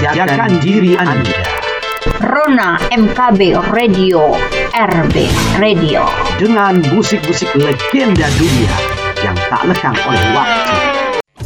Jaga-jaga diri Anda. Rona MKB Radio, RB Radio. Dengan musik-musik legenda dunia yang tak lekang oleh waktu.